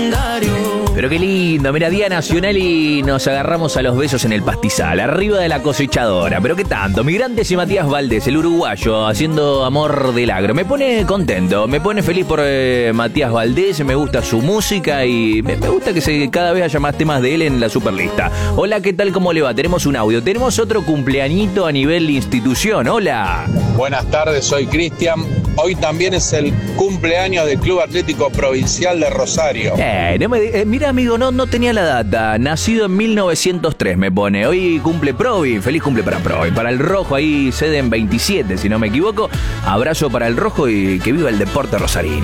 Pero qué lindo, mira, Día Nacional y nos agarramos a los besos en el pastizal, arriba de la cosechadora. Pero qué tanto, Migrantes y Matías Valdés, el uruguayo, haciendo amor del agro. Me pone contento, me pone feliz por Matías Valdés, me gusta su música y me gusta que cada vez haya más temas de él en la superlista. Hola, ¿qué tal? ¿Cómo le va? Tenemos un audio, tenemos otro cumpleañito a nivel institución. Hola. Buenas tardes, soy Cristian. Hoy también es el cumpleaños del Club Atlético Provincial de Rosario. Mira, amigo, no tenía la data. Nacido en 1903, me pone. Hoy cumple Provi. Feliz cumple para Provi. Para el Rojo, ahí sede en 27, si no me equivoco. Abrazo para el Rojo y que viva el deporte rosarino.